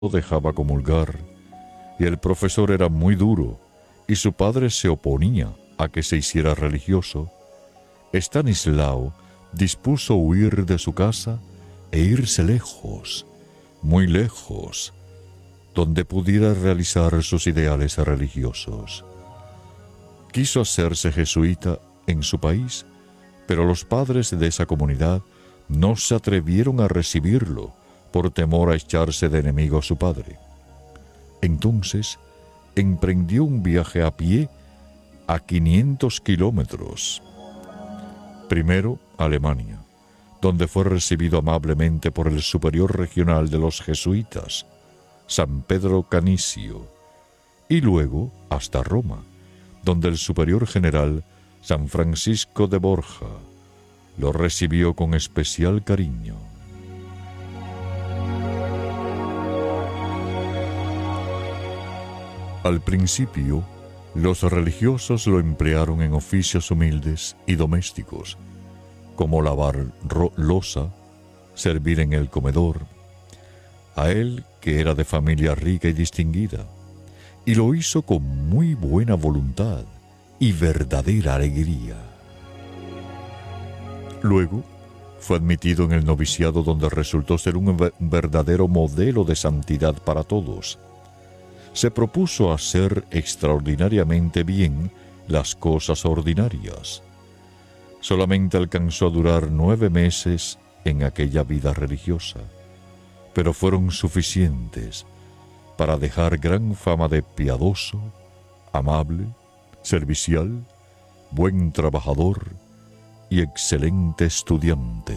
dejaba comulgar, y el profesor era muy duro, y su padre se oponía a que se hiciera religioso, Estanislao dispuso huir de su casa e irse lejos, muy lejos, donde pudiera realizar sus ideales religiosos. Quiso hacerse jesuita en su país, pero los padres de esa comunidad no se atrevieron a recibirlo por temor a echarse de enemigo a su padre. Entonces emprendió un viaje a pie a 500 kilómetros. Primero a Alemania, donde fue recibido amablemente por el superior regional de los jesuitas, San Pedro Canicio, y luego hasta Roma, donde el superior general, San Francisco de Borja, lo recibió con especial cariño. Al principio, los religiosos lo emplearon en oficios humildes y domésticos, como lavar loza, servir en el comedor. A él, que era de familia rica y distinguida, y lo hizo con muy buena voluntad y verdadera alegría. Luego, fue admitido en el noviciado, donde resultó ser un verdadero modelo de santidad para todos. Se propuso hacer extraordinariamente bien las cosas ordinarias. Solamente alcanzó a durar 9 meses en aquella vida religiosa, pero fueron suficientes para dejar gran fama de piadoso, amable, servicial, buen trabajador y excelente estudiante.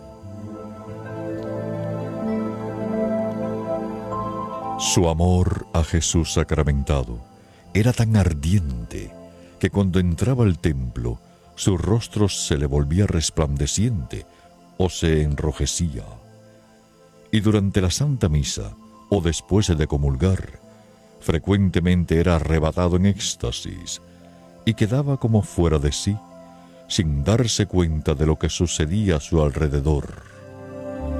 Su amor a Jesús sacramentado era tan ardiente que cuando entraba al templo su rostro se le volvía resplandeciente o se enrojecía. Y durante la Santa Misa o después de comulgar, frecuentemente era arrebatado en éxtasis y quedaba como fuera de sí, sin darse cuenta de lo que sucedía a su alrededor.